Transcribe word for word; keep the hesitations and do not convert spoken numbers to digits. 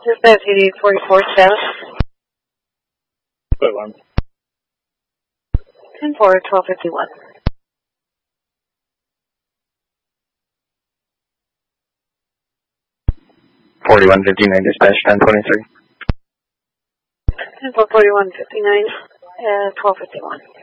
Dispatch eighty-eight forty-four status. Put one. ten four, twelve fifty-one. forty-one fifty-nine, dispatch ten twenty-three. ten four, forty-one fifty-nine, uh, twelve fifty-one.